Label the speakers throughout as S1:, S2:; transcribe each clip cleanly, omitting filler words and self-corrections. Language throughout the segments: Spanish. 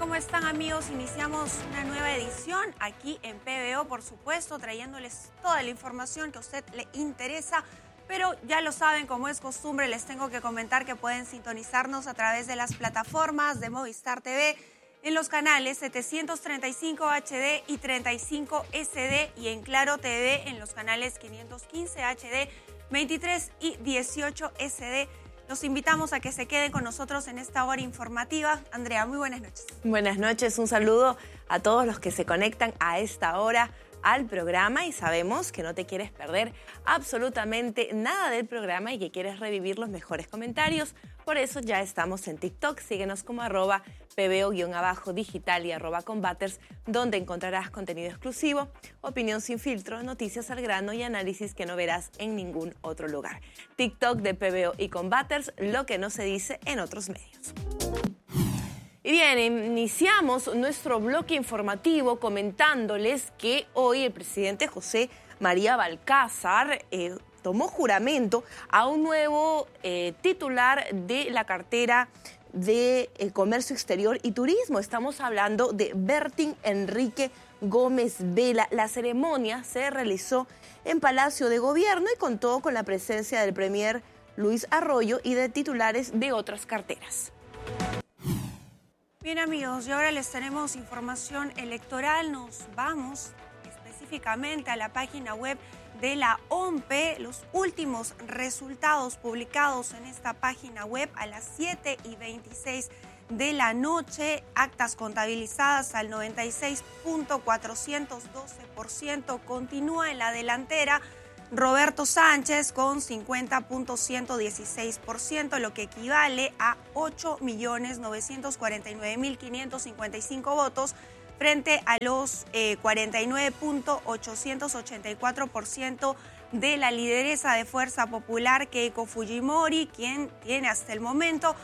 S1: ¿Cómo están, amigos? Iniciamos una nueva edición aquí en PBO, por supuesto, trayéndoles toda la información que a usted le interesa. Pero ya lo saben, como es costumbre, les tengo que comentar que pueden sintonizarnos a través de las plataformas de Movistar TV en los canales 735 HD y 35 SD y en Claro TV en los canales 515 HD, 23 y 18 SD. Los invitamos a que se queden con nosotros en esta hora informativa. Andrea, muy buenas noches.
S2: Buenas noches, un saludo a todos los que se conectan a esta hora al programa y sabemos que no te quieres perder absolutamente nada del programa y que quieres revivir los mejores comentarios. Por eso ya estamos en TikTok, síguenos como @PBO_digital y @Combaters, donde encontrarás contenido exclusivo, opinión sin filtro, noticias al grano y análisis que no verás en ningún otro lugar. TikTok de PBO y Combaters, lo que no se dice en otros medios. Y bien, iniciamos nuestro bloque informativo comentándoles que hoy el presidente José María Balcázar tomó juramento a un nuevo titular de la cartera de Comercio Exterior y Turismo. Estamos hablando de Bertín Enrique Gómez Vela. La ceremonia se realizó en Palacio de Gobierno y contó con la presencia del premier Luis Arroyo y de titulares de otras carteras.
S1: Bien, amigos, y ahora les tenemos información electoral. Nos vamos específicamente a la página web de la OMPE. Los últimos resultados publicados en esta página web a las 7:26 de la noche. Actas contabilizadas al 96.412%. Continúa en la delantera Roberto Sánchez con 50.116%, lo que equivale a 8.949.555 votos frente a los 49.884% de la lideresa de Fuerza Popular, Keiko Fujimori, quien tiene hasta el momento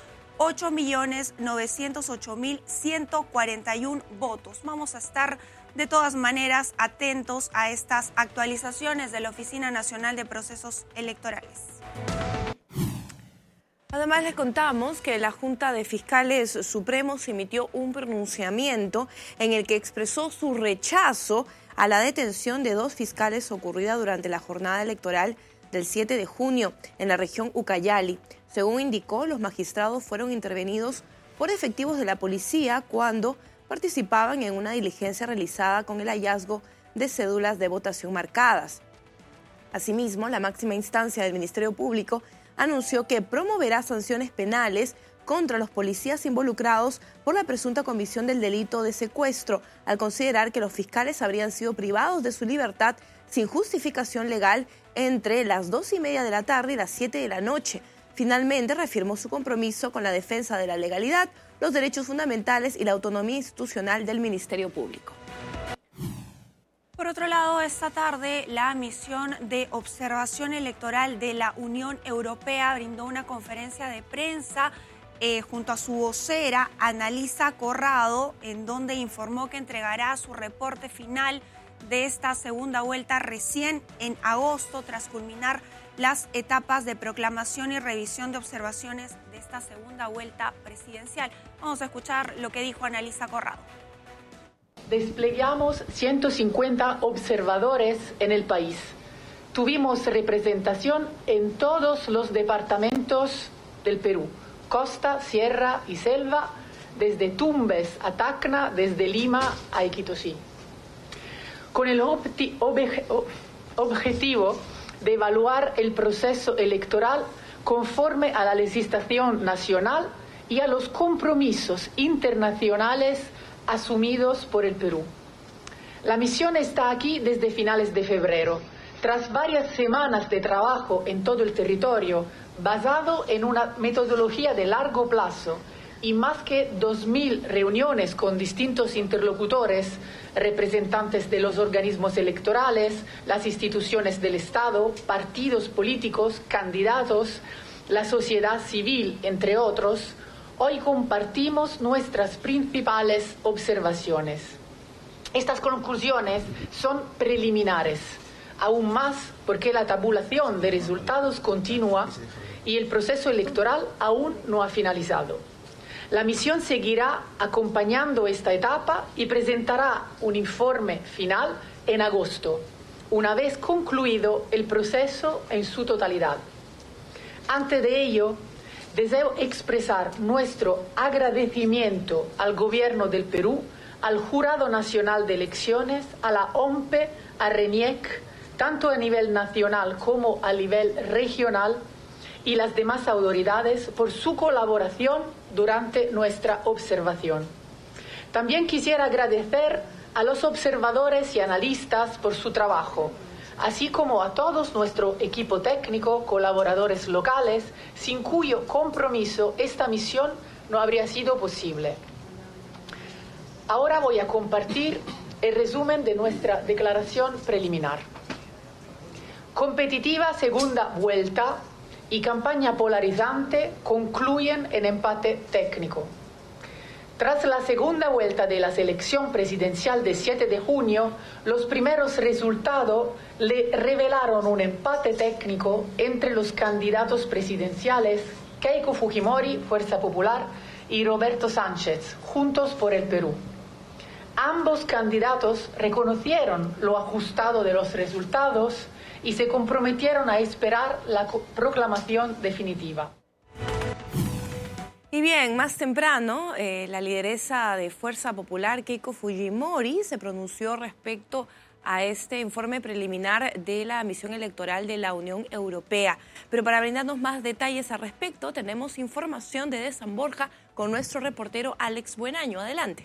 S1: 8.908.141 votos. Vamos a estar de todas maneras atentos a estas actualizaciones de la Oficina Nacional de Procesos Electorales.
S2: Además, les contamos que la Junta de Fiscales Supremos emitió un pronunciamiento en el que expresó su rechazo a la detención de 2 fiscales ocurrida durante la jornada electoral del 7 de junio en la región Ucayali. Según indicó, los magistrados fueron intervenidos por efectivos de la policía cuando participaban en una diligencia realizada con el hallazgo de cédulas de votación marcadas. Asimismo, la máxima instancia del Ministerio Público anunció que promoverá sanciones penales contra los policías involucrados por la presunta comisión del delito de secuestro, al considerar que los fiscales habrían sido privados de su libertad sin justificación legal entre las 2:30 de la tarde y las 7 de la noche. Finalmente, reafirmó su compromiso con la defensa de la legalidad, los derechos fundamentales y la autonomía institucional del Ministerio Público.
S1: Por otro lado, esta tarde la misión de observación electoral de la Unión Europea brindó una conferencia de prensa junto a su vocera, Annalisa Corrado, en donde informó que entregará su reporte final de esta segunda vuelta recién en agosto, tras culminar las etapas de proclamación y revisión de observaciones de esta segunda vuelta presidencial. Vamos a escuchar lo que dijo Annalisa Corrado.
S3: Desplegamos 150 observadores en el país. Tuvimos representación en todos los departamentos del Perú, costa, sierra y selva, desde Tumbes a Tacna, desde Lima a Iquitos. Con el objetivo de evaluar el proceso electoral conforme a la legislación nacional y a los compromisos internacionales asumidos por el Perú. La misión está aquí desde finales de febrero, tras varias semanas de trabajo en todo el territorio, basado en una metodología de largo plazo y más que 2.000 reuniones con distintos interlocutores, representantes de los organismos electorales, las instituciones del Estado, partidos políticos, candidatos, la sociedad civil, entre otros. Hoy compartimos nuestras principales observaciones. Estas conclusiones son preliminares, aún más porque la tabulación de resultados continúa y el proceso electoral aún no ha finalizado. La misión seguirá acompañando esta etapa y presentará un informe final en agosto, una vez concluido el proceso en su totalidad. Antes de ello, deseo expresar nuestro agradecimiento al Gobierno del Perú, al Jurado Nacional de Elecciones, a la OMPE, a RENIEC, tanto a nivel nacional como a nivel regional, y las demás autoridades por su colaboración durante nuestra observación. También quisiera agradecer a los observadores y analistas por su trabajo, así como a todos nuestro equipo técnico, colaboradores locales, sin cuyo compromiso esta misión no habría sido posible. Ahora voy a compartir el resumen de nuestra declaración preliminar. Competitiva segunda vuelta y campaña polarizante concluyen en empate técnico. Tras la segunda vuelta de la elección presidencial de 7 de junio, los primeros resultados le revelaron un empate técnico entre los candidatos presidenciales Keiko Fujimori, Fuerza Popular, y Roberto Sánchez, Juntos por el Perú. Ambos candidatos reconocieron lo ajustado de los resultados y se comprometieron a esperar la proclamación definitiva.
S2: Y bien, más temprano, la lideresa de Fuerza Popular, Keiko Fujimori, se pronunció respecto a este informe preliminar de la misión electoral de la Unión Europea. Pero para brindarnos más detalles al respecto, tenemos información de San Borja con nuestro reportero Alex Buenaño. Adelante.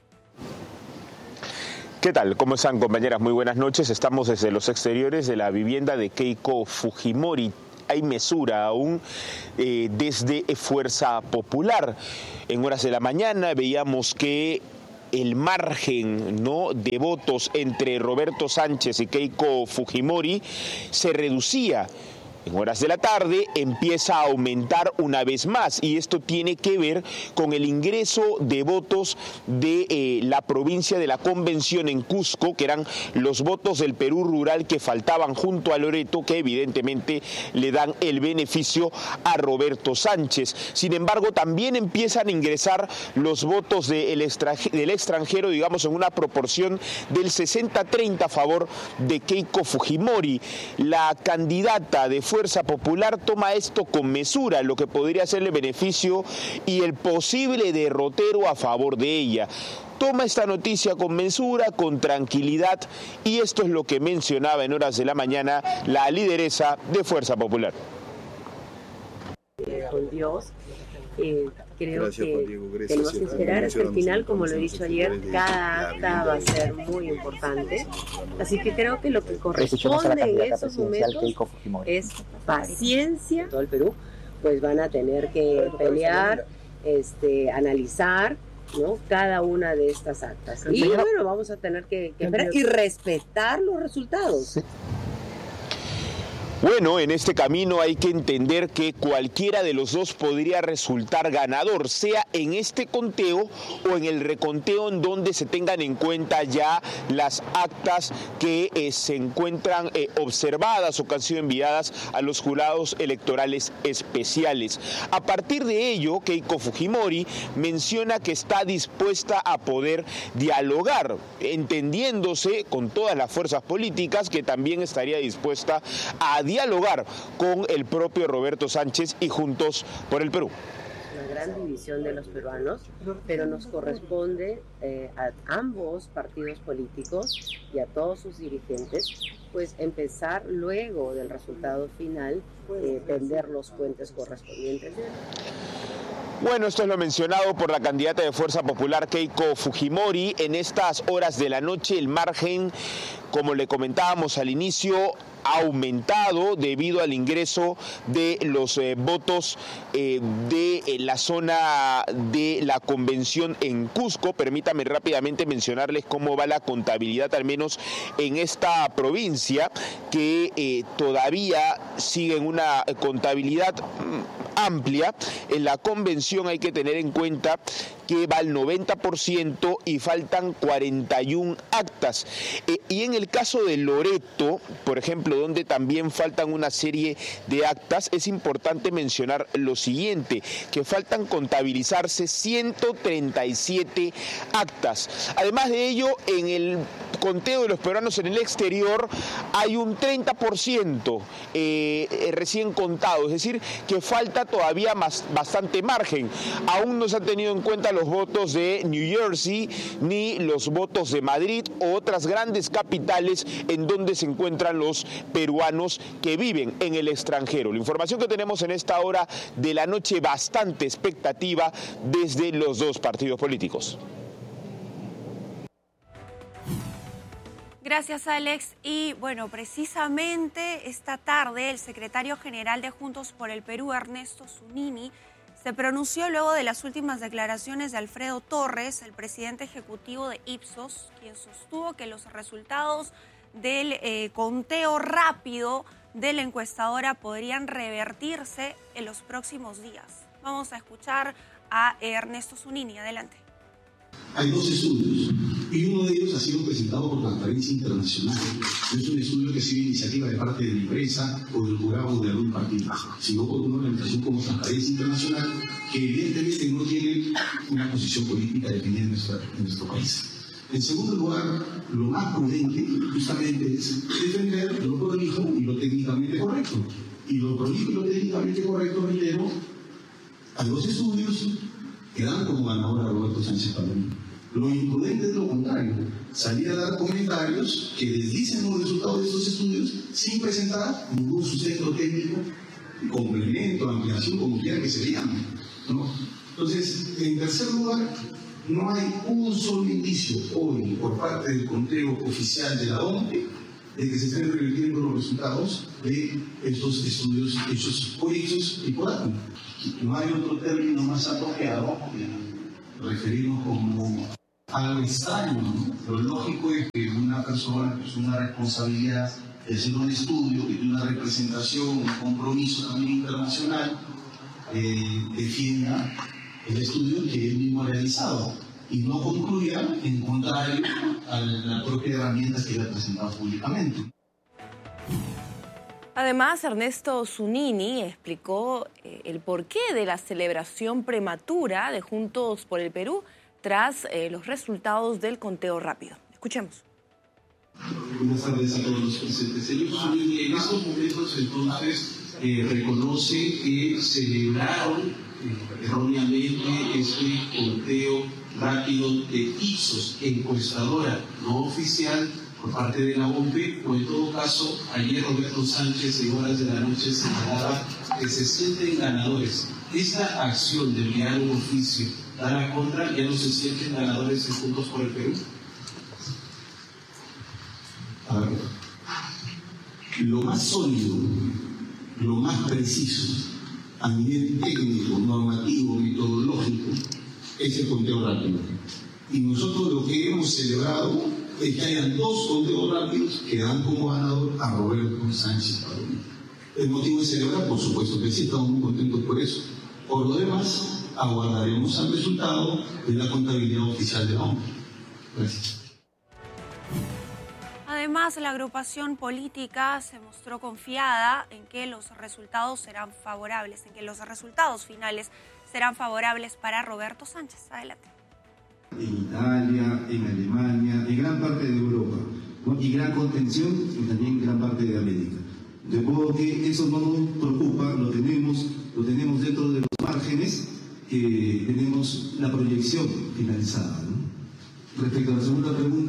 S4: ¿Qué tal? ¿Cómo están, compañeras? Muy buenas noches. Estamos desde los exteriores de la vivienda de Keiko Fujimori. Hay mesura aún desde Fuerza Popular. En horas de la mañana veíamos que el margen, ¿no?, de votos entre Roberto Sánchez y Keiko Fujimori se reducía. En horas de la tarde empieza a aumentar una vez más y esto tiene que ver con el ingreso de votos de la provincia de la Convención en Cusco, que eran los votos del Perú rural que faltaban junto a Loreto, que evidentemente le dan el beneficio a Roberto Sánchez. Sin embargo, también empiezan a ingresar los votos del extranjero, digamos, en una proporción del 60-30 a favor de Keiko Fujimori. La candidata de Fuerza Popular toma esto con mesura, lo que podría hacerle beneficio y el posible derrotero a favor de ella. Toma esta noticia con mesura, con tranquilidad, y esto es lo que mencionaba en horas de la mañana la lideresa de Fuerza Popular.
S5: Con Dios, creo que tenemos que esperar hasta el final, como lo he dicho ayer, cada acta va a ser muy importante, así que creo que lo que corresponde en esos momentos es paciencia. Todo el Perú pues van a tener que pelear, analizar, ¿no?, cada una de estas actas, y bueno, vamos a tener que esperar y respetar los resultados.
S4: Sí. Bueno, en este camino hay que entender que cualquiera de los dos podría resultar ganador, sea en este conteo o en el reconteo, en donde se tengan en cuenta ya las actas que se encuentran observadas o que han sido enviadas a los jurados electorales especiales. A partir de ello, Keiko Fujimori menciona que está dispuesta a poder dialogar, entendiéndose con todas las fuerzas políticas, que también estaría dispuesta a dialogar con el propio Roberto Sánchez y Juntos por el Perú.
S5: Una gran división de los peruanos, pero nos corresponde a ambos partidos políticos y a todos sus dirigentes, pues empezar luego del resultado final, tender los puentes correspondientes.
S4: Bueno, esto es lo mencionado por la candidata de Fuerza Popular, Keiko Fujimori. En estas horas de la noche el margen, como le comentábamos al inicio, ha aumentado debido al ingreso de los votos de la zona de la Convención en Cusco. Permítame rápidamente mencionarles cómo va la contabilidad, al menos en esta provincia, que todavía sigue en una contabilidad amplia. En la Convención hay que tener en cuenta que va al 90% y faltan 41 actas. Y en el caso de Loreto, por ejemplo, ejemplo, donde también faltan una serie de actas, es importante mencionar lo siguiente, que faltan contabilizarse 137 actas. Además de ello, en el conteo de los peruanos en el exterior hay un 30% recién contado, es decir, que falta todavía bastante margen. Aún no se han tenido en cuenta los votos de New Jersey ni los votos de Madrid u otras grandes capitales en donde se encuentran los peruanos que viven en el extranjero. La información que tenemos en esta hora de la noche, bastante expectativa desde los dos partidos políticos.
S1: Gracias, Alex. Y bueno, precisamente esta tarde el secretario general de Juntos por el Perú, Ernesto Zunini, se pronunció luego de las últimas declaraciones de Alfredo Torres, el presidente ejecutivo de Ipsos, quien sostuvo que los resultados del conteo rápido de la encuestadora podrían revertirse en los próximos días. Vamos a escuchar a Ernesto Zunini. Adelante.
S6: Hay dos estudios y uno de ellos ha sido presentado por Transparencia Internacional. No es un estudio que ha sido iniciativa de parte de la empresa o del jurado de algún partido, sino por una organización como Transparencia Internacional que evidentemente no tiene una posición política definida en nuestro país. En segundo lugar, lo más prudente justamente es defender lo prolijo y lo técnicamente correcto. Y lo prolijo y lo técnicamente correcto, reitero, hay dos estudios que dan como ganador a Roberto Sánchez Palomino. Lo imprudente es lo contrario, salir a dar comentarios que desdicen los resultados de estos estudios sin presentar ningún sustento técnico, complemento, ampliación, como quiera que se le llame, ¿no? Entonces, en tercer lugar, no hay un solo indicio hoy por parte del conteo oficial de la OMPE de que se estén revirtiendo los resultados de estos estudios hechos por Ipsos y por ACU. No hay otro término más apropiado que referirnos como algo extraño, ¿no? Lo lógico es que una persona que tiene una responsabilidad de hacer un estudio, que tiene una representación, un compromiso también internacional, defienda el estudio que él mismo ha realizado y no concluya en contrario a la propia herramienta que él ha presentado públicamente.
S2: Además, Ernesto Zunini explicó el porqué de la celebración prematura de Juntos por el Perú tras los resultados del conteo rápido. Escuchemos.
S6: Buenas tardes a todos los presentes. Señor Zunini, en estos momentos entonces reconoce que celebraron erróneamente este conteo rápido de Ipsos, encuestadora no oficial, por parte de la OMPE, o en todo caso, ayer Roberto Sánchez en horas de la noche señalaba que se sienten ganadores. Esta acción de enviar un oficio a la contra, ¿ya no se sienten ganadores en Juntos por el Perú? A ver, lo más sólido, lo más preciso, a nivel técnico, normativo, metodológico, es el conteo rápido. Y nosotros lo que hemos celebrado es que hayan dos conteos rápidos que dan como ganador a Roberto Sánchez Palomino. El motivo de celebrar, por supuesto que sí, estamos muy contentos por eso. Por lo demás, aguardaremos al resultado de la contabilidad oficial de la OMP. Gracias.
S1: Además, la agrupación política se mostró confiada en que los resultados serán favorables, en que los resultados finales serán favorables para Roberto Sánchez. Adelante.
S7: En Italia, en Alemania, en gran parte de Europa, ¿no? Y gran contención también en gran parte de América. De modo que eso no nos preocupa, lo tenemos dentro de los márgenes que tenemos la proyección finalizada, ¿no? Respecto a la segunda pregunta.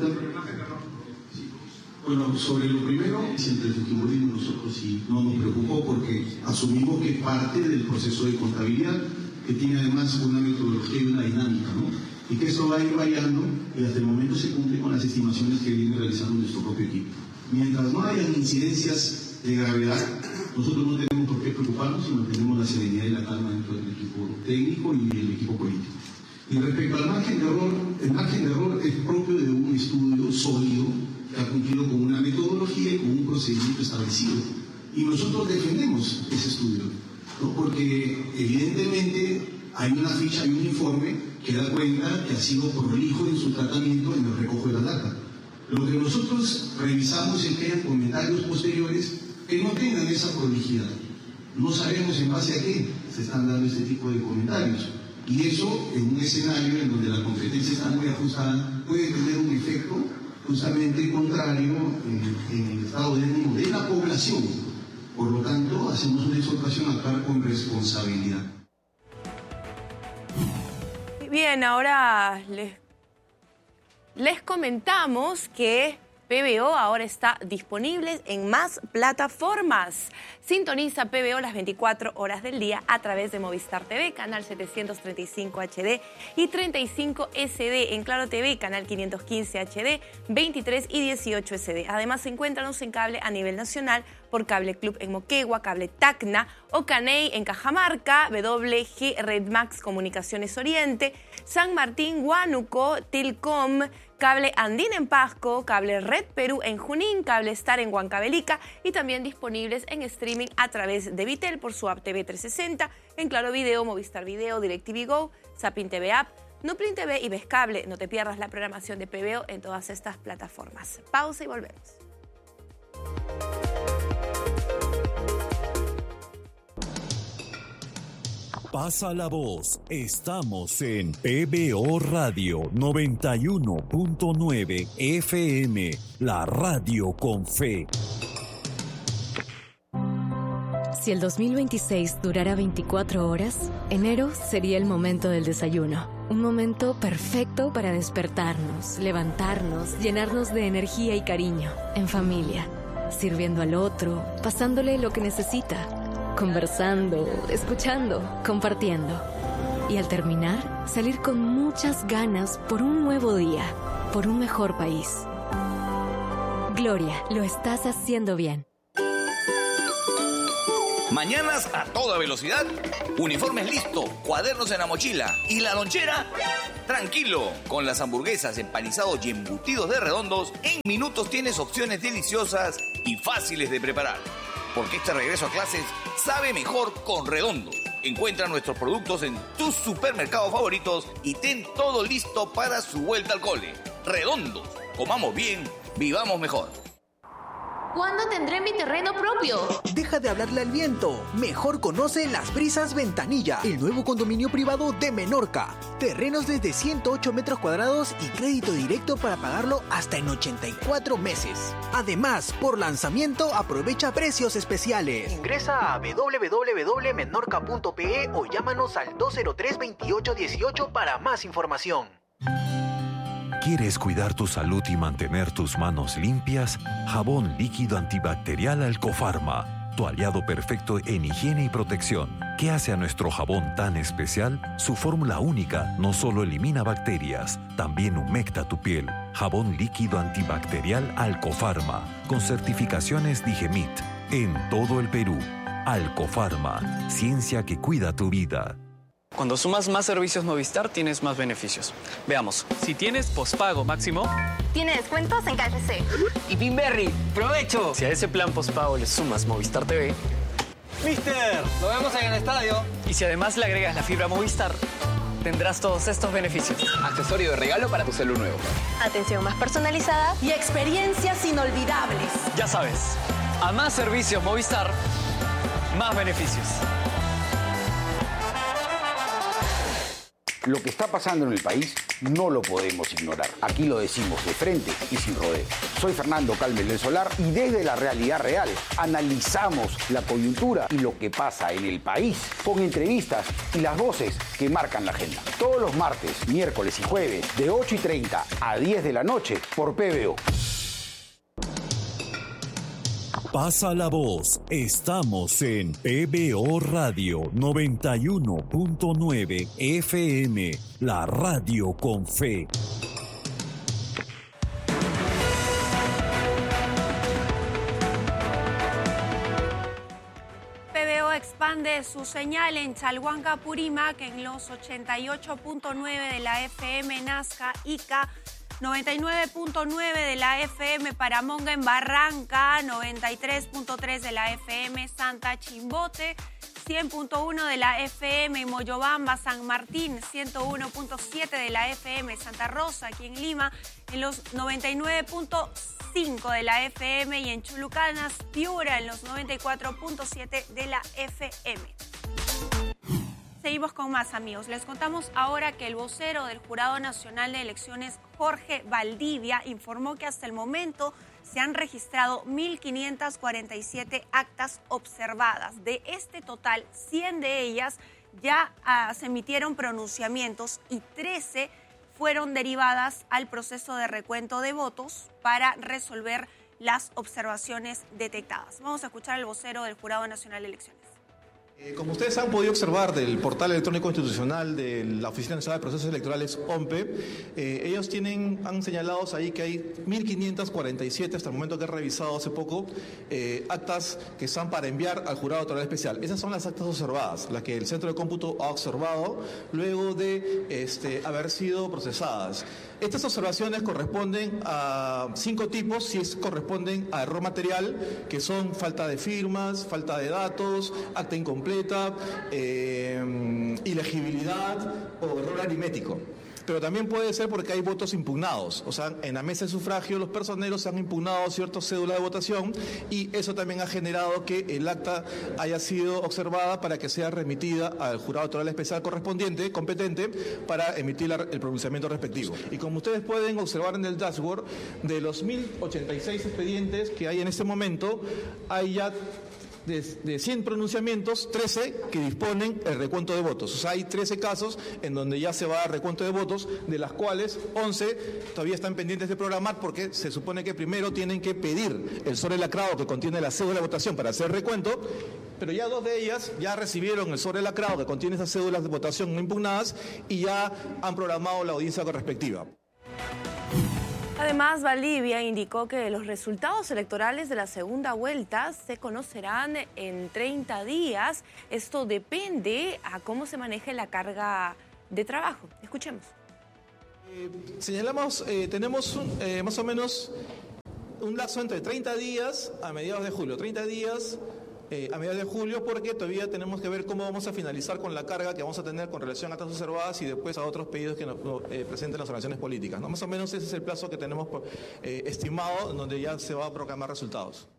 S6: Bueno, sobre lo primero, siempre el fujimorismo nosotros sí no nos preocupó porque asumimos que es parte del proceso de contabilidad, que tiene además una metodología y una dinámica, ¿no? Y que eso va a ir variando y hasta el momento se cumple con las estimaciones que viene realizando nuestro propio equipo. Mientras no hayan incidencias de gravedad, nosotros no tenemos por qué preocuparnos y mantenemos la serenidad y la calma dentro del equipo técnico y del equipo político. Y respecto al margen de error, el margen de error es propio de un estudio sólido que ha cumplido con una metodología y con un procedimiento establecido. Y nosotros defendemos ese estudio, ¿no? Porque evidentemente hay una ficha, hay un informe que da cuenta que ha sido prolijo en su tratamiento en el recojo de la data. Lo que nosotros revisamos es que haya comentarios posteriores que no tengan esa prolijidad. No sabemos en base a qué se están dando este tipo de comentarios. Y eso, en un escenario en donde la competencia está muy ajustada, puede tener un efecto justamente contrario en el estado de ánimo de la población. Por lo tanto, hacemos una exhortación a actuar con responsabilidad.
S2: Bien, ahora les comentamos que PBO ahora está disponible en más plataformas. Sintoniza PBO las 24 horas del día a través de Movistar TV, canal 735 HD y 35 SD. En Claro TV, canal 515 HD, 23 y 18 SD. Además, encuéntranos en cable a nivel nacional por Cable Club en Moquegua, Cable Tacna, Ocaney en Cajamarca, WG Red Max Comunicaciones Oriente, San Martín, Huánuco, Tilcom, Cable Andina en Pasco, Cable Red Perú en Junín, Cable Star en Huancavelica y también disponibles en streaming a través de Vitel por su app TV 360, en Claro Video, Movistar Video, DirecTV Go, Zapin TV App, Nuplin TV y Vescable. No te pierdas la programación de PBO en todas estas plataformas. Pausa y volvemos.
S8: Pasa la voz. Estamos en PBO Radio 91.9 FM, la radio con fe.
S9: Si el 2026 durara 24 horas, enero sería el momento del desayuno. Un momento perfecto para despertarnos, levantarnos, llenarnos de energía y cariño, en familia, sirviendo al otro, pasándole lo que necesita. Conversando, escuchando, compartiendo. Y al terminar, salir con muchas ganas por un nuevo día, por un mejor país. Gloria, lo estás haciendo bien.
S10: Mañanas a toda velocidad, uniformes listo, cuadernos en la mochila y la lonchera, tranquilo. Con las hamburguesas, empanizados y embutidos de Redondos, en minutos tienes opciones deliciosas y fáciles de preparar. Porque este regreso a clases sabe mejor con Redondos. Encuentra nuestros productos en tus supermercados favoritos y ten todo listo para su vuelta al cole. Redondos, comamos bien, vivamos mejor.
S11: ¿Cuándo tendré mi terreno propio?
S12: Deja de hablarle al viento. Mejor conoce Las Brisas Ventanilla, el nuevo condominio privado de Menorca. Terrenos desde 108 metros cuadrados y crédito directo para pagarlo hasta en 84 meses. Además, por lanzamiento aprovecha precios especiales. Ingresa a www.menorca.pe o llámanos al 203-2818 para más información.
S13: ¿Quieres cuidar tu salud y mantener tus manos limpias? Jabón líquido antibacterial Alcofarma, tu aliado perfecto en higiene y protección. ¿Qué hace a nuestro jabón tan especial? Su fórmula única no solo elimina bacterias, también humecta tu piel. Jabón líquido antibacterial Alcofarma, con certificaciones Digemit, en todo el Perú. Alcofarma, ciencia que cuida tu vida.
S14: Cuando sumas más servicios Movistar, tienes más beneficios. Veamos, si tienes pospago máximo...
S11: Tiene descuentos en KFC.
S14: Y Pinberry, ¡provecho! Si a ese plan pospago le sumas Movistar TV... ¡Mister! ¡Nos vemos en el estadio! Y si además le agregas la fibra Movistar, tendrás todos estos beneficios. Accesorio de regalo para tu celular nuevo.
S11: Atención más personalizada
S15: y experiencias inolvidables.
S14: Ya sabes, a más servicios Movistar, más beneficios.
S16: Lo que está pasando en el país no lo podemos ignorar. Aquí lo decimos de frente y sin rodeo. Soy Fernando Calmel del Solar y desde la realidad real analizamos la coyuntura y lo que pasa en el país con entrevistas y las voces que marcan la agenda. Todos los martes, miércoles y jueves de 8:30 a 10 de la noche por PBO.
S8: Pasa la voz. Estamos en PBO Radio 91.9 FM, la radio con fe.
S1: PBO expande su señal en Chalhuanca, Purímac, en los 88.9 de la FM Nazca, Ica, 99.9 de la FM Paramonga en Barranca, 93.3 de la FM Santa Chimbote, 100.1 de la FM en Moyobamba, San Martín, 101.7 de la FM Santa Rosa, aquí en Lima, en los 99.5 de la FM y en Chulucanas, Piura, en los 94.7 de la FM. Seguimos con más, amigos. Les contamos ahora que el vocero del Jurado Nacional de Elecciones, Jorge Valdivia, informó que hasta el momento se han registrado 1.547 actas observadas. De este total, 100 de ellas ya se emitieron pronunciamientos y 13 fueron derivadas al proceso de recuento de votos para resolver las observaciones detectadas. Vamos a escuchar al vocero del Jurado Nacional de Elecciones.
S17: Como ustedes han podido observar del portal electrónico institucional de la Oficina Nacional de Procesos Electorales, OMPE, ellos han señalado ahí que hay 1.547, hasta el momento que he revisado hace poco, actas que están para enviar al Jurado Electoral Especial. Esas son las actas observadas, las que el Centro de Cómputo ha observado luego de haber sido procesadas. Estas observaciones corresponden a 5 tipos, si corresponden a error material, que son falta de firmas, falta de datos, acta incompleta, ilegibilidad o error aritmético. Pero también puede ser porque hay votos impugnados. O sea, en la mesa de sufragio los personeros han impugnado ciertas cédulas de votación y eso también ha generado que el acta haya sido observada para que sea remitida al Jurado Electoral Especial correspondiente, competente, para emitir el pronunciamiento respectivo. Y como ustedes pueden observar en el dashboard, de los 1.086 expedientes que hay en este momento, hay ya de 100 pronunciamientos, 13 que disponen el recuento de votos. O sea, hay 13 casos en donde ya se va a dar recuento de votos, de las cuales 11 todavía están pendientes de programar porque se supone que primero tienen que pedir el sobre lacrado que contiene la cédula de votación para hacer recuento, pero ya 2 de ellas ya recibieron el sobre lacrado que contiene esas cédulas de votación no impugnadas y ya han programado la audiencia correspectiva.
S2: Además, Valdivia indicó que los resultados electorales de la segunda vuelta se conocerán en 30 días. Esto depende a cómo se maneje la carga de trabajo. Escuchemos.
S17: Señalamos, tenemos más o menos un lapso entre 30 días a mediados de julio. 30 días a mediados de julio, porque todavía tenemos que ver cómo vamos a finalizar con la carga que vamos a tener con relación a actas observadas y después a otros pedidos que nos presenten las organizaciones políticas, ¿no? Más o menos ese es el plazo que tenemos estimado, donde ya se va a proclamar resultados.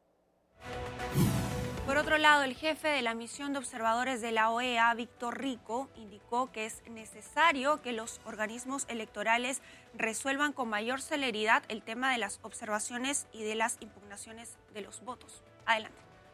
S1: Por otro lado, el jefe de la misión de observadores de la OEA, Víctor Rico, indicó que es necesario que los organismos electorales resuelvan con mayor celeridad el tema de las observaciones y de las impugnaciones de los votos. Adelante.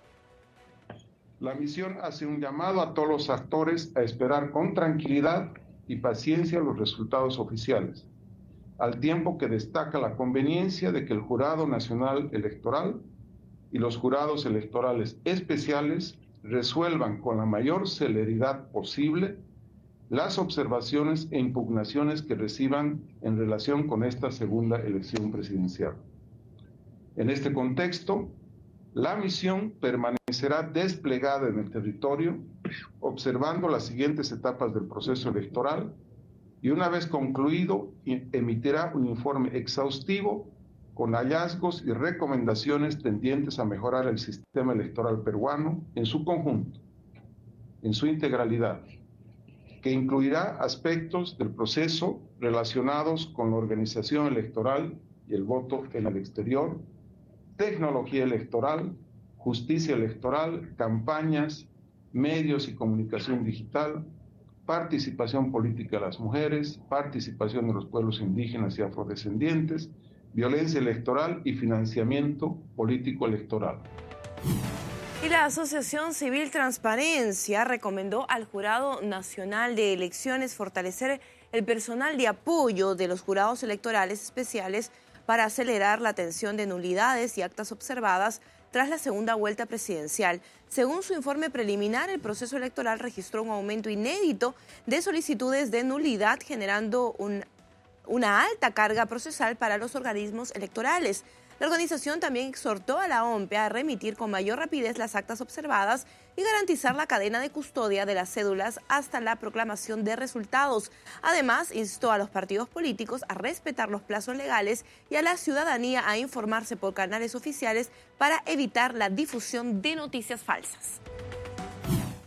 S18: La misión hace un llamado a todos los actores a esperar con tranquilidad y paciencia los resultados oficiales, al tiempo que destaca la conveniencia de que el Jurado Nacional Electoral y los jurados electorales especiales resuelvan con la mayor celeridad posible las observaciones e impugnaciones que reciban en relación con esta segunda elección presidencial. En este contexto, la misión permanecerá desplegada en el territorio, observando las siguientes etapas del proceso electoral y una vez concluido, emitirá un informe exhaustivo con hallazgos y recomendaciones tendientes a mejorar el sistema electoral peruano en su conjunto, en su integralidad, que incluirá aspectos del proceso relacionados con la organización electoral y el voto en el exterior, tecnología electoral, justicia electoral, campañas, medios y comunicación digital, participación política de las mujeres, participación de los pueblos indígenas y afrodescendientes, violencia electoral y financiamiento político electoral.
S2: Y la Asociación Civil Transparencia recomendó al Jurado Nacional de Elecciones fortalecer el personal de apoyo de los jurados electorales especiales para acelerar la atención de nulidades y actas observadas tras la segunda vuelta presidencial. Según su informe preliminar, el proceso electoral registró un aumento inédito de solicitudes de nulidad, generando una alta carga procesal para los organismos electorales. La organización también exhortó a la OMPE a remitir con mayor rapidez las actas observadas y garantizar la cadena de custodia de las cédulas hasta la proclamación de resultados. Además, instó a los partidos políticos a respetar los plazos legales y a la ciudadanía a informarse por canales oficiales para evitar la difusión de noticias falsas.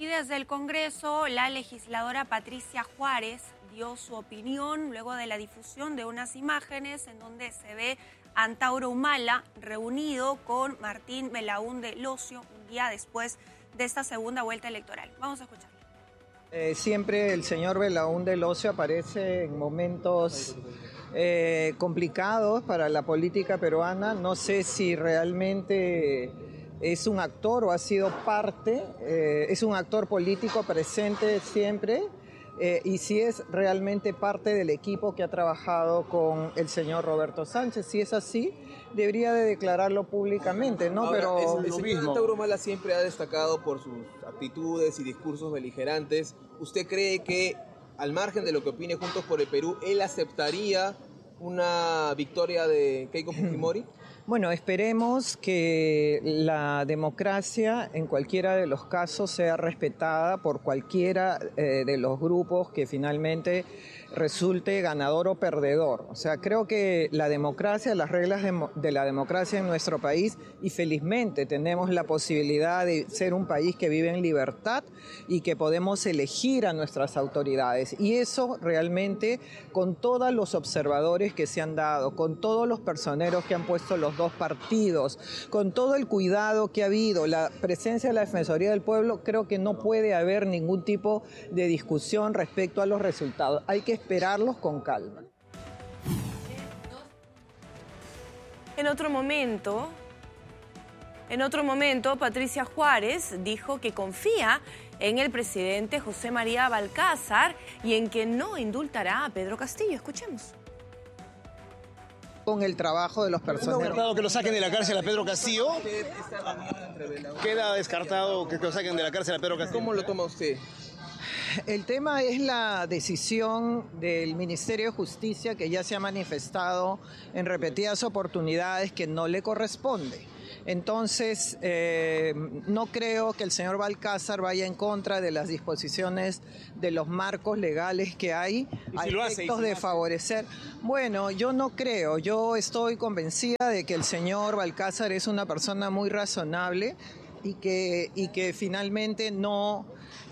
S1: Y desde el Congreso, la legisladora Patricia Juárez dio su opinión luego de la difusión de unas imágenes en donde se ve a Antauro Humala reunido con Martín Belaúnde Locio un día después de esta segunda vuelta electoral. Vamos a escuchar.
S19: Siempre el señor Belaúnde Locio aparece en momentos complicados para la política peruana. No sé si realmente es un actor o ha sido parte, es un actor político presente siempre, y si es realmente parte del equipo que ha trabajado con el señor Roberto Sánchez. Si es así, debería de declararlo públicamente, ¿no?
S20: Ahora,
S19: pero
S20: el señor Antauro Humala siempre ha destacado por sus actitudes y discursos beligerantes. ¿Usted cree que, al margen de lo que opine Juntos por el Perú, él aceptaría una victoria de Keiko Fujimori?
S19: Bueno, esperemos que la democracia en cualquiera de los casos sea respetada por cualquiera de los grupos que finalmente resulte ganador o perdedor. O sea, creo que la democracia, las reglas de la democracia en nuestro país, y felizmente tenemos la posibilidad de ser un país que vive en libertad y que podemos elegir a nuestras autoridades. Y eso realmente, con todos los observadores que se han dado, con todos los personeros que han puesto los dos partidos, con todo el cuidado que ha habido, la presencia de la Defensoría del Pueblo, creo que no puede haber ningún tipo de discusión respecto a los resultados. Hay que esperarlos con calma.
S2: En otro momento, Patricia Juárez dijo que confía en el presidente José María Balcázar y en que no indultará a Pedro Castillo. Escuchemos.
S19: Con el trabajo de los personeros.
S21: ¿Queda descartado que lo saquen de la cárcel a Pedro Castillo? ¿Queda descartado que lo saquen de la cárcel a Pedro Castillo?
S20: ¿Cómo lo toma usted?
S19: El tema es la decisión del Ministerio de Justicia, que ya se ha manifestado en repetidas oportunidades que no le corresponde. Entonces, no creo que el señor Balcázar vaya en contra de las disposiciones de los marcos legales que hay a efectos de favorecer. Bueno, yo no creo. Yo estoy convencida de que el señor Balcázar es una persona muy razonable y que finalmente no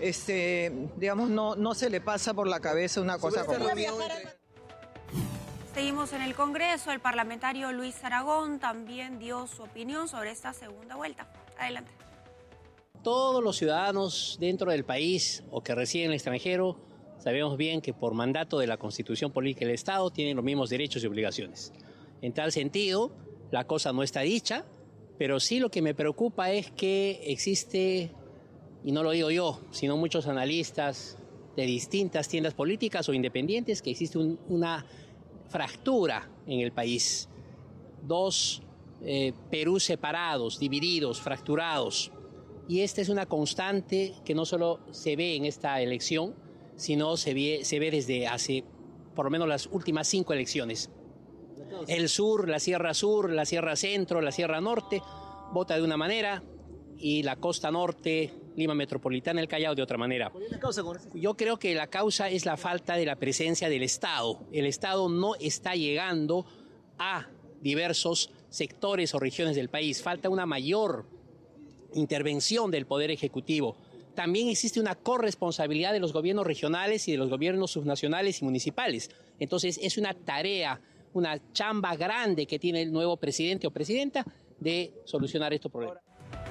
S19: se le pasa por la cabeza una cosa como esta.
S1: Seguimos en el Congreso. El parlamentario Luis Aragón también dio su opinión sobre esta segunda vuelta. Adelante.
S22: Todos los ciudadanos dentro del país o que residen en el extranjero sabemos bien que por mandato de la Constitución Política del Estado tienen los mismos derechos y obligaciones. En tal sentido, la cosa no está dicha, pero sí lo que me preocupa es que existe, y no lo digo yo, sino muchos analistas de distintas tiendas políticas o independientes, que existe una fractura en el país. Dos Perú separados, divididos, fracturados. Y esta es una constante que no solo se ve en esta elección, sino se ve desde hace por lo menos las últimas 5 elecciones. El sur, la Sierra Centro, la Sierra Norte, vota de una manera, y la costa norte, Lima Metropolitana, el Callao, de otra manera. Yo creo que la causa es la falta de la presencia del Estado. El Estado no está llegando a diversos sectores o regiones del país. Falta una mayor intervención del Poder Ejecutivo. También existe una corresponsabilidad de los gobiernos regionales y de los gobiernos subnacionales y municipales. Entonces es una tarea, una chamba grande que tiene el nuevo presidente o presidenta de solucionar estos problemas.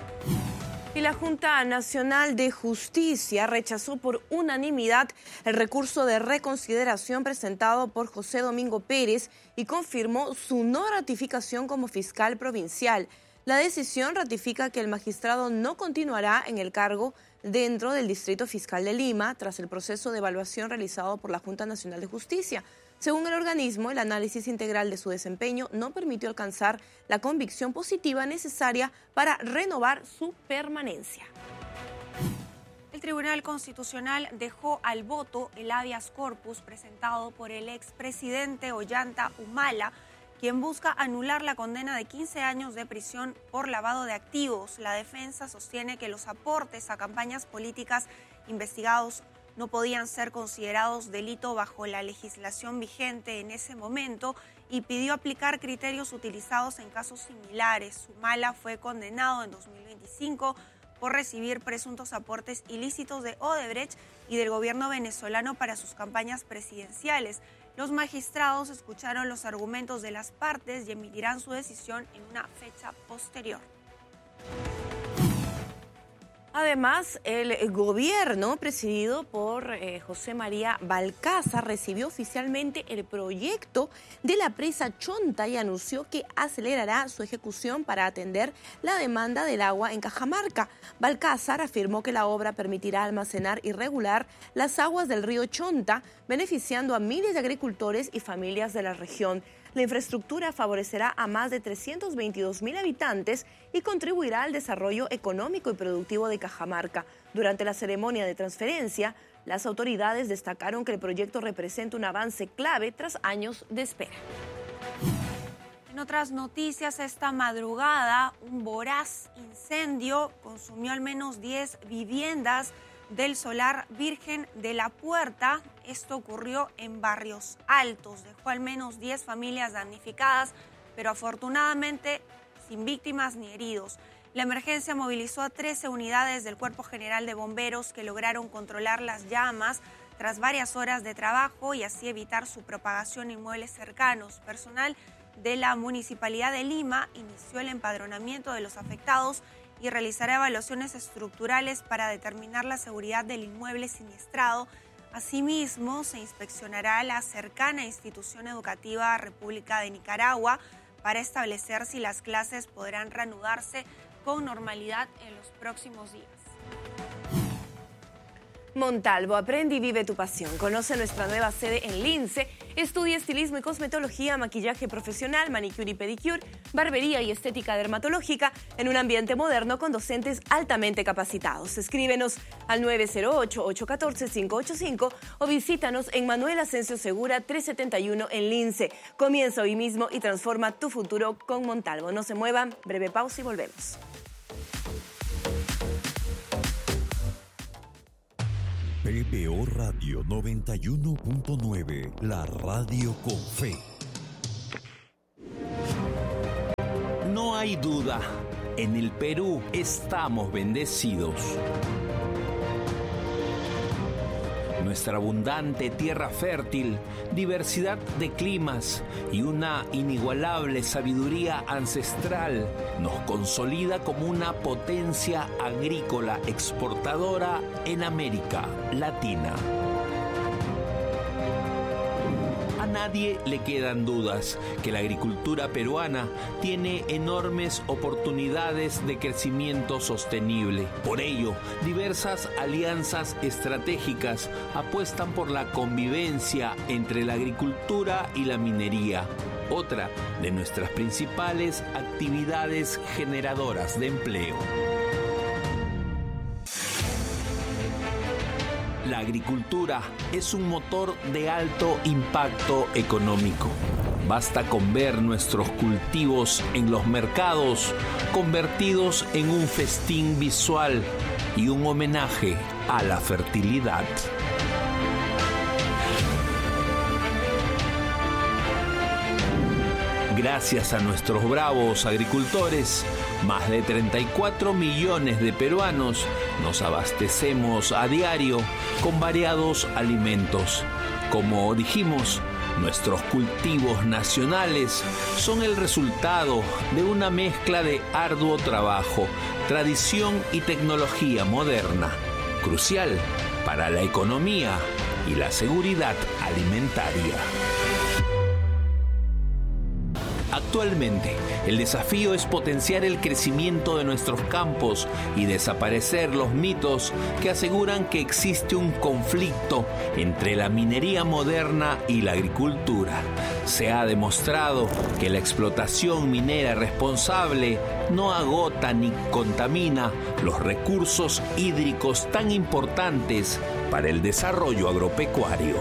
S2: Y la Junta Nacional de Justicia rechazó por unanimidad el recurso de reconsideración presentado por José Domingo Pérez y confirmó su no ratificación como fiscal provincial. La decisión ratifica que el magistrado no continuará en el cargo dentro del Distrito Fiscal de Lima tras el proceso de evaluación realizado por la Junta Nacional de Justicia. Según el organismo, el análisis integral de su desempeño no permitió alcanzar la convicción positiva necesaria para renovar su permanencia.
S1: El Tribunal Constitucional dejó al voto el habeas corpus presentado por el expresidente Ollanta Humala, quien busca anular la condena de 15 años de prisión por lavado de activos. La defensa sostiene que los aportes a campañas políticas investigados no podían ser considerados delito bajo la legislación vigente en ese momento y pidió aplicar criterios utilizados en casos similares. Humala fue condenado en 2025 por recibir presuntos aportes ilícitos de Odebrecht y del gobierno venezolano para sus campañas presidenciales. Los magistrados escucharon los argumentos de las partes y emitirán su decisión en una fecha posterior.
S2: Además, el gobierno presidido por José María Balcázar recibió oficialmente el proyecto de la presa Chonta y anunció que acelerará su ejecución para atender la demanda del agua en Cajamarca. Balcázar afirmó que la obra permitirá almacenar y regular las aguas del río Chonta, beneficiando a miles de agricultores y familias de la región. La infraestructura favorecerá a más de 322.000 habitantes y contribuirá al desarrollo económico y productivo de Cajamarca. Durante la ceremonia de transferencia, las autoridades destacaron que el proyecto representa un avance clave tras años de espera.
S1: En otras noticias, esta madrugada, un voraz incendio consumió al menos 10 viviendas del solar Virgen de la Puerta. Esto ocurrió en Barrios Altos. Dejó al menos 10 familias damnificadas, pero afortunadamente sin víctimas ni heridos. La emergencia movilizó a 13 unidades del Cuerpo General de Bomberos que lograron controlar las llamas tras varias horas de trabajo y así evitar su propagación en inmuebles cercanos. Personal de la Municipalidad de Lima inició el empadronamiento de los afectados y realizará evaluaciones estructurales para determinar la seguridad del inmueble siniestrado. Asimismo, se inspeccionará la cercana institución educativa República de Nicaragua para establecer si las clases podrán reanudarse con normalidad en los próximos días.
S2: Montalvo, aprende y vive tu pasión. Conoce nuestra nueva sede en Lince. Estudia estilismo y cosmetología, maquillaje profesional, manicure y pedicure, barbería y estética dermatológica en un ambiente moderno con docentes altamente capacitados. Escríbenos al 908-814-585 o visítanos en Manuel Asensio Segura 371 en Lince. Comienza hoy mismo y transforma tu futuro con Montalvo. No se muevan, breve pausa y volvemos.
S8: PBO Radio 91.9, la radio con fe.
S3: No hay duda, en el Perú estamos bendecidos. Nuestra abundante tierra fértil, diversidad de climas y una inigualable sabiduría ancestral nos consolida como una potencia agrícola exportadora en América Latina. A nadie le quedan dudas que la agricultura peruana tiene enormes oportunidades de crecimiento sostenible. Por ello, diversas alianzas estratégicas apuestan por la convivencia entre la agricultura y la minería, otra de nuestras principales actividades generadoras de empleo. La agricultura es un motor de alto impacto económico. Basta con ver nuestros cultivos en los mercados convertidos en un festín visual y un homenaje a la fertilidad. Gracias a nuestros bravos agricultores, más de 34 millones de peruanos nos abastecemos a diario con variados alimentos. Como dijimos, nuestros cultivos nacionales son el resultado de una mezcla de arduo trabajo, tradición y tecnología moderna, crucial para la economía y la seguridad alimentaria. Actualmente, el desafío es potenciar el crecimiento de nuestros campos y desaparecer los mitos que aseguran que existe un conflicto entre la minería moderna y la agricultura. Se ha demostrado que la explotación minera responsable no agota ni contamina los recursos hídricos tan importantes para el desarrollo agropecuario.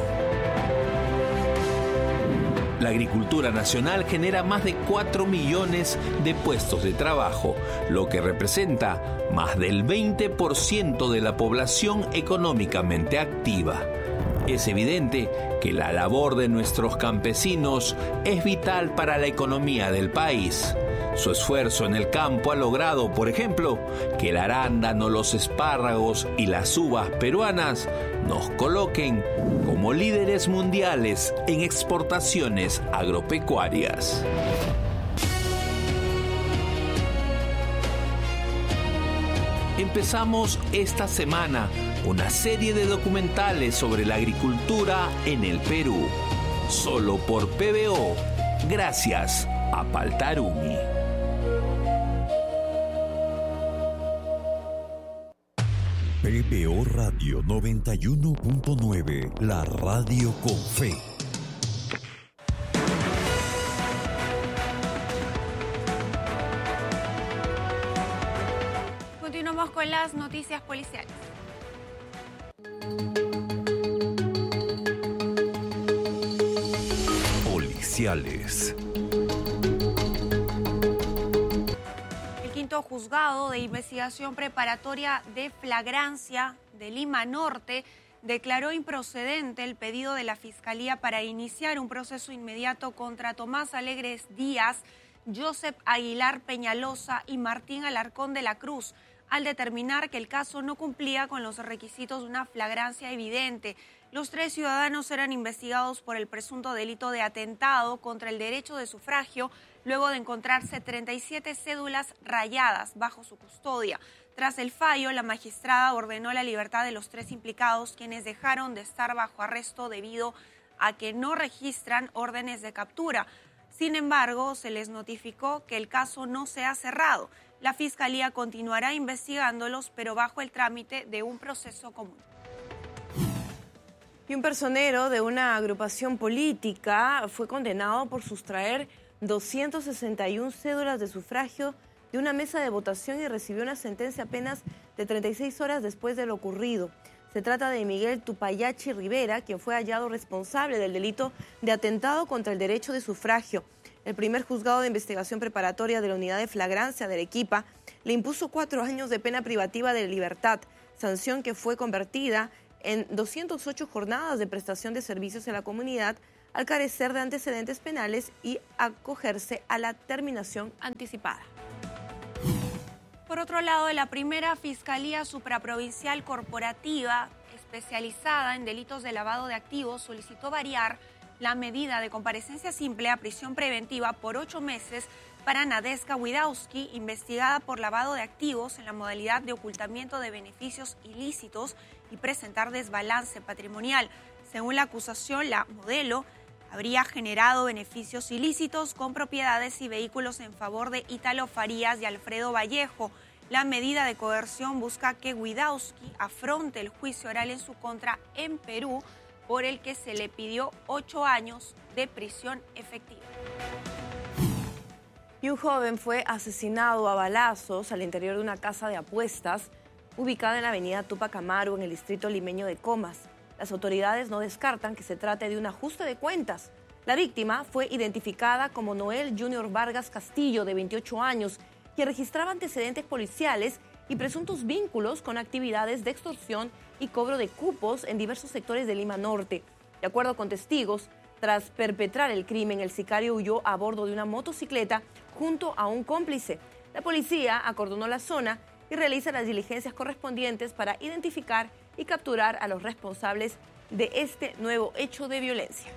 S3: La agricultura nacional genera más de 4 millones de puestos de trabajo, lo que representa más del 20% de la población económicamente activa. Es evidente que la labor de nuestros campesinos es vital para la economía del país. Su esfuerzo en el campo ha logrado, por ejemplo, que el arándano, los espárragos y las uvas peruanas nos coloquen como líderes mundiales en exportaciones agropecuarias. Empezamos esta semana una serie de documentales sobre la agricultura en el Perú, solo por PBO, gracias a Paltarumi.
S8: PBO Radio 91.9, la radio con fe.
S1: Continuamos con las noticias policiales.
S8: Policiales.
S1: El quinto juzgado de investigación preparatoria de flagrancia de Lima Norte declaró improcedente el pedido de la Fiscalía para iniciar un proceso inmediato contra Tomás Alegres Díaz, Joseph Aguilar Peñalosa y Martín Alarcón de la Cruz, al determinar que el caso no cumplía con los requisitos de una flagrancia evidente. Los tres ciudadanos eran investigados por el presunto delito de atentado contra el derecho de sufragio, luego de encontrarse 37 cédulas rayadas bajo su custodia. Tras el fallo, la magistrada ordenó la libertad de los tres implicados, quienes dejaron de estar bajo arresto debido a que no registran órdenes de captura. Sin embargo, se les notificó que el caso no se ha cerrado. La Fiscalía continuará investigándolos, pero bajo el trámite de un proceso común.
S2: Y un personero de una agrupación política fue condenado por sustraer 261 cédulas de sufragio de una mesa de votación y recibió una sentencia apenas de 36 horas después de lo ocurrido. Se trata de Miguel Tupayachi Rivera, quien fue hallado responsable del delito de atentado contra el derecho de sufragio. El primer juzgado de investigación preparatoria de la unidad de flagrancia de Arequipa le impuso 4 años de pena privativa de libertad, sanción que fue convertida en 208 jornadas de prestación de servicios a la comunidad al carecer de antecedentes penales y acogerse a la terminación anticipada.
S1: Por otro lado, la primera Fiscalía Supraprovincial Corporativa, especializada en delitos de lavado de activos, solicitó variar la medida de comparecencia simple a prisión preventiva por 8 meses para Nadeska Widowski, investigada por lavado de activos en la modalidad de ocultamiento de beneficios ilícitos y presentar desbalance patrimonial. Según la acusación, la modelo habría generado beneficios ilícitos con propiedades y vehículos en favor de Ítalo Farías y Alfredo Vallejo. La medida de coerción busca que Widowski afronte el juicio oral en su contra en Perú, por el que se le pidió 8 años de prisión efectiva.
S2: Y un joven fue asesinado a balazos al interior de una casa de apuestas ubicada en la avenida Tupac Amaru, en el distrito limeño de Comas. Las autoridades no descartan que se trate de un ajuste de cuentas. La víctima fue identificada como Noel Junior Vargas Castillo, de 28 años, que registraba antecedentes policiales y presuntos vínculos con actividades de extorsión y cobro de cupos en diversos sectores de Lima Norte. De acuerdo con testigos, tras perpetrar el crimen, el sicario huyó a bordo de una motocicleta junto a un cómplice. La policía acordonó la zona y realiza las diligencias correspondientes para identificar y capturar a los responsables de este nuevo hecho de violencia.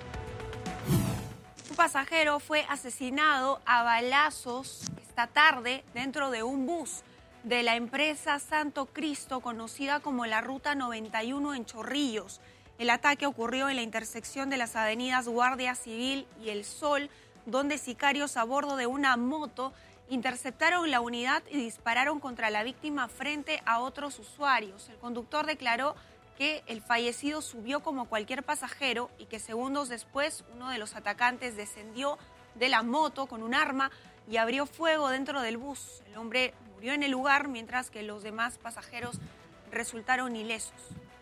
S1: Un pasajero fue asesinado a balazos esta tarde dentro de un bus de la empresa Santo Cristo, conocida como la Ruta 91 en Chorrillos. El ataque ocurrió en la intersección de las avenidas Guardia Civil y El Sol, donde sicarios a bordo de una moto interceptaron la unidad y dispararon contra la víctima frente a otros usuarios. El conductor declaró que el fallecido subió como cualquier pasajero y que segundos después uno de los atacantes descendió de la moto con un arma y abrió fuego dentro del bus. El hombre murió en el lugar, mientras que los demás pasajeros resultaron ilesos.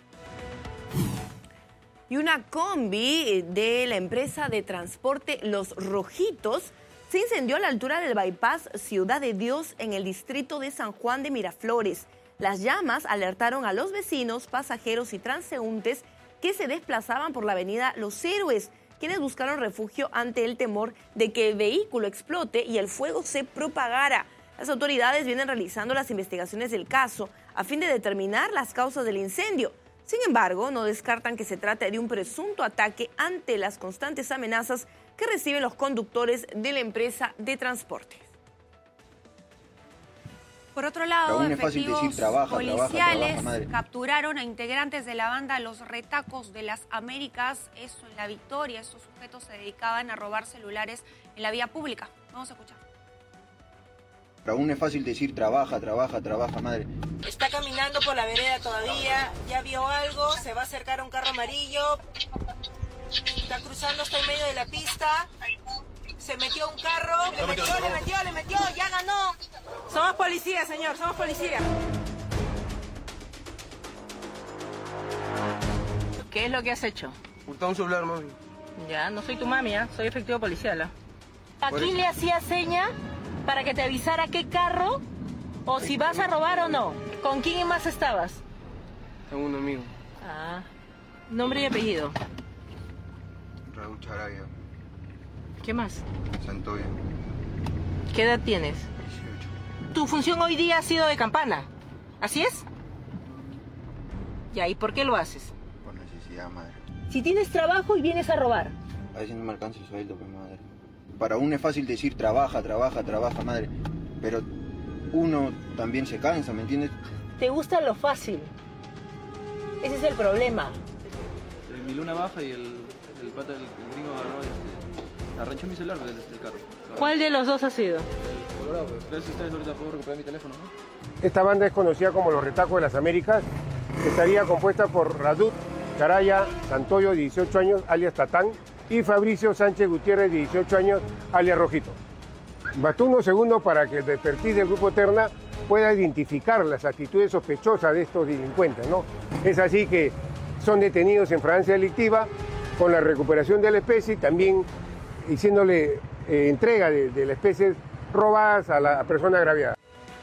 S2: Y una combi de la empresa de transporte Los Rojitos se incendió a la altura del bypass Ciudad de Dios en el distrito de San Juan de Miraflores. Las llamas alertaron a los vecinos, pasajeros y transeúntes que se desplazaban por la avenida Los Héroes. quienes buscaron refugio ante el temor de que el vehículo explote y el fuego se propagara. Las autoridades vienen realizando las investigaciones del caso a fin de determinar las causas del incendio. Sin embargo, no descartan que se trate de un presunto ataque ante las constantes amenazas que reciben los conductores de la empresa de transporte.
S1: Por otro lado,
S4: Raúl, es fácil
S1: efectivos
S4: decir, trabaja,
S1: policiales
S4: madre.
S1: capturaron a integrantes de la banda Los Retacos de las Américas, eso en La Victoria. Estos sujetos se dedicaban a robar celulares en la vía pública. Vamos a escuchar.
S4: Raúl, es fácil decir, trabaja, madre.
S5: Está caminando por la vereda todavía, ya vio algo, se va a acercar a un carro amarillo, está cruzando hasta el medio de la pista, se metió a un carro, le metió, ya ganó. Somos policías, señor, somos policías. ¿Qué es lo que has hecho?
S21: Hurtado un celular, mami.
S5: Ya, no soy tu mami, ¿eh? Soy efectivo policial. ¿A
S21: Por
S5: quién
S21: eso.
S5: le hacía seña para que te avisara qué carro o si vas a robar o no? ¿Con quién más estabas?
S21: Tengo un amigo.
S5: Ah, nombre y apellido.
S4: Raúl Charaya,
S5: ¿Qué más?
S4: Santoya,
S5: ¿Qué edad tienes?
S4: 18.
S5: Tu función hoy día ha sido de campana, ¿así es? Ya, ¿y por qué lo haces?
S4: Por necesidad, madre.
S5: Si tienes trabajo y vienes a robar.
S4: A veces no me alcanza el sueldo, pues, madre. Para uno es fácil decir, trabaja, madre. Pero uno también se cansa, ¿me entiendes?
S5: Te gusta lo fácil. Ese es el problema.
S21: Mi luna baja y el pata del gringo agarró y arranchó mi celular del carro.
S5: ¿Cuál de los dos ha sido?
S21: El colorado, pues. Gracias a ustedes ahorita puedo recuperar mi teléfono, ¿no?
S23: Esta banda es conocida como Los Retacos de las Américas, que estaría compuesta por Radut Charaya Santoyo, 18 años, alias Tatán, y Fabricio Sánchez Gutiérrez, 18 años, alias Rojito. Bastó unos segundos para que el expertise del Grupo Terna pueda identificar las actitudes sospechosas de estos delincuentes, ¿no? Es así que son detenidos en fragancia delictiva con la recuperación de la especie y también haciéndole entrega de las especies robadas a la persona agraviada.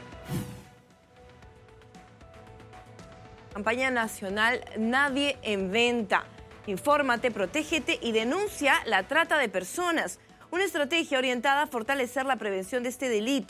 S2: Campaña nacional Nadie en Venta. Infórmate, protégete y denuncia la trata de personas. Una estrategia orientada a fortalecer la prevención de este delito